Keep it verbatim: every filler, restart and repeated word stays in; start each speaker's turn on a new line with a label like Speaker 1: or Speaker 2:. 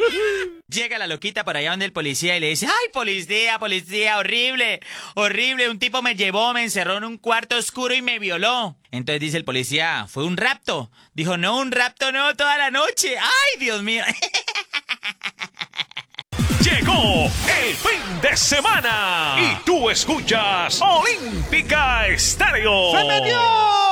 Speaker 1: Llega la loquita por allá donde el policía y le dice, ¡ay, policía, policía, horrible, horrible! Un tipo me llevó, me encerró en un cuarto oscuro y me violó. Entonces dice el policía, ¿fue un rapto? Dijo, no, un rapto no, toda la noche. ¡Ay, Dios mío!
Speaker 2: Llegó el fin de semana y tú escuchas Olímpica Estéreo.
Speaker 3: ¡Se metió!